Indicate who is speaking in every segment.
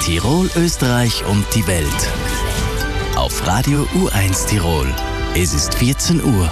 Speaker 1: Tirol, Österreich und die Welt. Auf Radio U1 Tirol. Es ist 14 Uhr.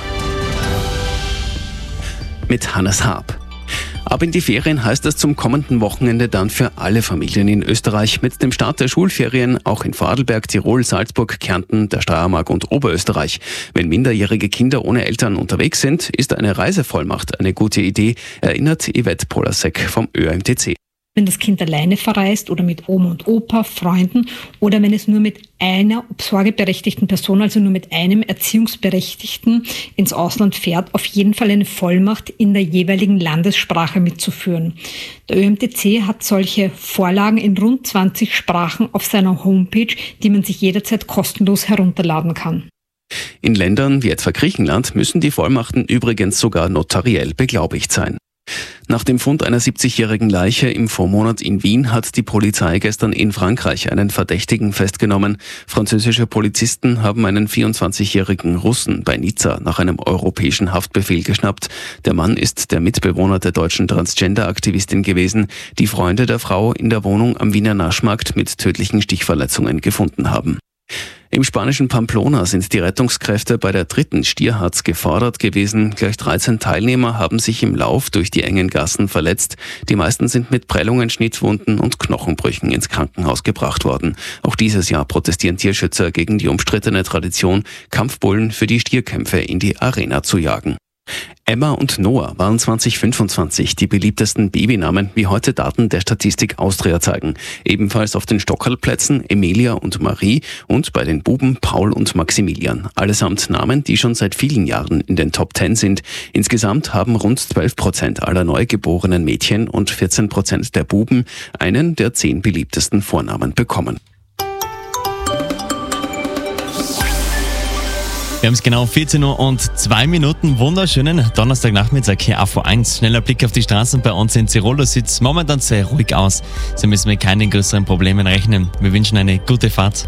Speaker 2: Mit Hannes Haab. Ab in die Ferien heißt es zum kommenden Wochenende dann für alle Familien in Österreich. Mit dem Start der Schulferien auch in Vorarlberg, Tirol, Salzburg, Kärnten, der Steiermark und Oberösterreich. Wenn minderjährige Kinder ohne Eltern unterwegs sind, ist eine Reisevollmacht eine gute Idee, erinnert Yvette Polasek vom ÖMTC.
Speaker 3: Wenn das Kind alleine verreist oder mit Oma und Opa, Freunden oder wenn es nur mit einer sorgeberechtigten Person, also nur mit einem Erziehungsberechtigten ins Ausland fährt, auf jeden Fall eine Vollmacht in der jeweiligen Landessprache mitzuführen. Der ÖMTC hat solche Vorlagen in rund 20 Sprachen auf seiner Homepage, die man sich jederzeit kostenlos herunterladen kann.
Speaker 2: In Ländern wie etwa Griechenland müssen die Vollmachten übrigens sogar notariell beglaubigt sein. Nach dem Fund einer 70-jährigen Leiche im Vormonat in Wien hat die Polizei gestern in Frankreich einen Verdächtigen festgenommen. Französische Polizisten haben einen 24-jährigen Russen bei Nizza nach einem europäischen Haftbefehl geschnappt. Der Mann ist der Mitbewohner der deutschen Transgender-Aktivistin gewesen, die Freunde der Frau in der Wohnung am Wiener Naschmarkt mit tödlichen Stichverletzungen gefunden haben. Im spanischen Pamplona sind die Rettungskräfte bei der 3. Stierharz gefordert gewesen. Gleich 13 Teilnehmer haben sich im Lauf durch die engen Gassen verletzt. Die meisten sind mit Prellungen, Schnittwunden und Knochenbrüchen ins Krankenhaus gebracht worden. Auch dieses Jahr protestieren Tierschützer gegen die umstrittene Tradition, Kampfbullen für die Stierkämpfe in die Arena zu jagen. Emma und Noah waren 2025 die beliebtesten Babynamen, wie heute Daten der Statistik Austria zeigen. Ebenfalls auf den Stockerlplätzen Emilia und Marie und bei den Buben Paul und Maximilian. Allesamt Namen, die schon seit vielen Jahren in den Top 10 sind. Insgesamt haben rund 12% aller neugeborenen Mädchen und 14% der Buben einen der 10 beliebtesten Vornamen bekommen.
Speaker 4: Wir haben es genau 14 Uhr und 2 Minuten. Wunderschönen Donnerstagnachmittag hier auf U1. Schneller Blick auf die Straßen bei uns in Tirol. Da sieht es momentan sehr ruhig aus. Sie müssen mit keinen größeren Problemen rechnen. Wir wünschen eine gute Fahrt.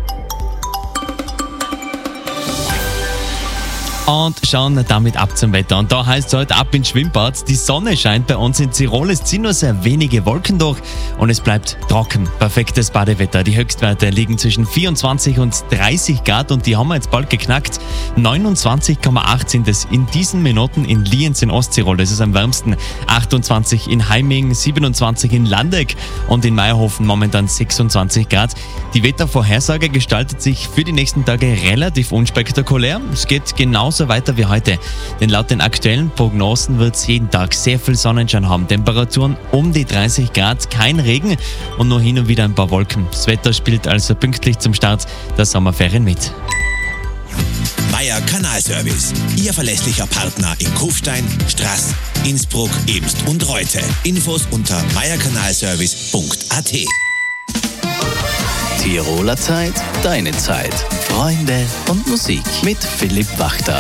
Speaker 4: Und schauen damit ab zum Wetter. Und da heißt es heute ab ins Schwimmbad. Die Sonne scheint bei uns in Tirol. Es ziehen nur sehr wenige Wolken durch und es bleibt trocken. Perfektes Badewetter. Die Höchstwerte liegen zwischen 24 und 30 Grad und die haben wir jetzt bald geknackt. 29,8 sind es in diesen Minuten in Lienz in Osttirol. Das ist am wärmsten. 28 in Heiming, 27 in Landeck und in Meierhofen momentan 26 Grad. Die Wettervorhersage gestaltet sich für die nächsten Tage relativ unspektakulär. Es geht genauso weiter wie heute. Denn laut den aktuellen Prognosen wird es jeden Tag sehr viel Sonnenschein haben. Temperaturen um die 30 Grad, kein Regen und nur hin und wieder ein paar Wolken. Das Wetter spielt also pünktlich zum Start der Sommerferien mit.
Speaker 5: Meier Kanalservice. Ihr verlässlicher Partner in Kufstein, Straß, Innsbruck, Emst und Reute. Infos unter meierkanalservice.at.
Speaker 1: Tiroler Zeit, deine Zeit. Freunde und Musik mit Philipp Wachter.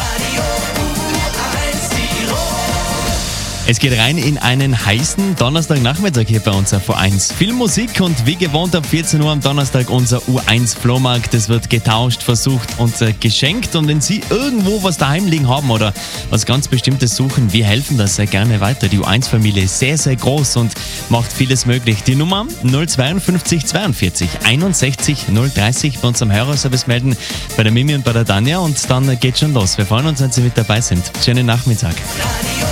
Speaker 4: Es geht rein in einen heißen Donnerstagnachmittag hier bei uns auf U1. Viel Musik und wie gewohnt ab 14 Uhr am Donnerstag unser U1-Flohmarkt. Es wird getauscht, versucht und geschenkt. Und wenn Sie irgendwo was daheim liegen haben oder was ganz Bestimmtes suchen, wir helfen das sehr gerne weiter. Die U1-Familie ist sehr, sehr groß und macht vieles möglich. Die Nummer 052 42 61 030 bei uns am Hörerservice melden, bei der Mimi und bei der Tanja und dann geht's schon los. Wir freuen uns, wenn Sie mit dabei sind. Schönen Nachmittag.